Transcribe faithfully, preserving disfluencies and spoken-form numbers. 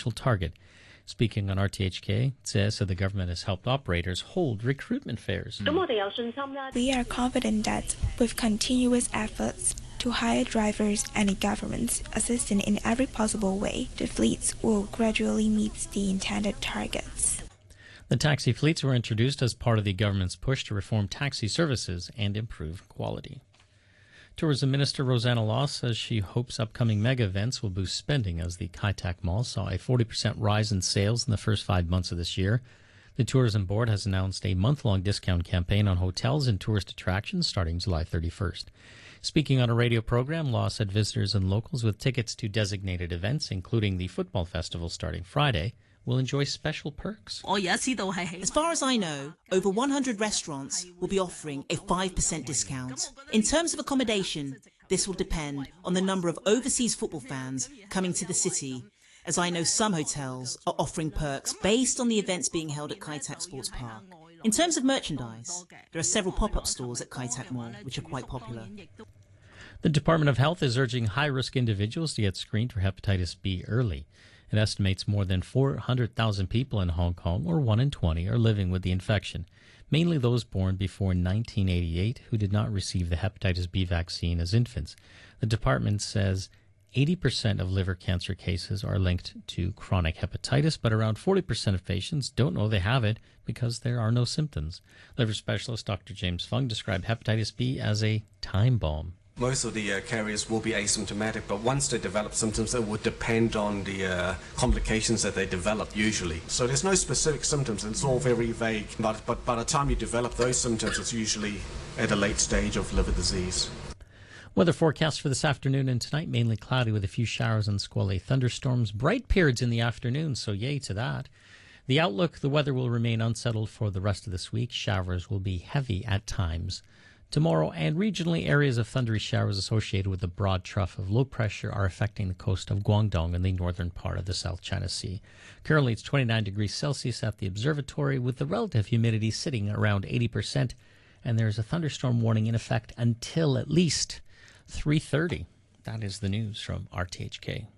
initial target. Speaking on R T H K, Tse said the government has helped operators hold recruitment fairs. We are confident that with continuous efforts to hire drivers and the government's assistance in every possible way, the fleets will gradually meet the intended targets. The taxi fleets were introduced as part of the government's push to reform taxi services and improve quality. Tourism Minister Rosanna Law says she hopes upcoming mega events will boost spending as the Kai Tak Mall saw a forty percent rise in sales in the first five months of this year. The Tourism Board has announced a month-long discount campaign on hotels and tourist attractions starting July thirty-first. Speaking on a radio program, Law said visitors and locals with tickets to designated events, including the football festival starting Friday, will enjoy special perks. As far as I know, over one hundred restaurants will be offering a five percent discount. In terms of accommodation, this will depend on the number of overseas football fans coming to the city, as I know some hotels are offering perks based on the events being held at Kai Tak Sports Park. In terms of merchandise, there are several pop-up stores at Kai Tak Mall which are quite popular. The Department of Health is urging high-risk individuals to get screened for hepatitis B early. It estimates more than four hundred thousand people in Hong Kong, or one in twenty, are living with the infection, mainly those born before nineteen eighty-eight who did not receive the hepatitis B vaccine as infants. The department says eighty percent of liver cancer cases are linked to chronic hepatitis, but around forty percent of patients don't know they have it because there are no symptoms. Liver specialist Doctor James Fung described hepatitis B as a time bomb. Most of the uh, carriers will be asymptomatic, but once they develop symptoms, it would depend on the uh, complications that they develop usually. So there's no specific symptoms, it's all very vague. But, but by the time you develop those symptoms, it's usually at a late stage of liver disease. Weather forecast for this afternoon and tonight, mainly cloudy with a few showers and squally thunderstorms. Bright periods in the afternoon, so yay to that. The outlook, the weather will remain unsettled for the rest of this week. Showers will be heavy at times. Tomorrow, and regionally, areas of thundery showers associated with a broad trough of low pressure are affecting the coast of Guangdong and the northern part of the South China Sea. Currently, it's twenty-nine degrees Celsius at the observatory, with the relative humidity sitting around eighty percent, and there's a thunderstorm warning in effect until at least three thirty. That is the news from R T H K.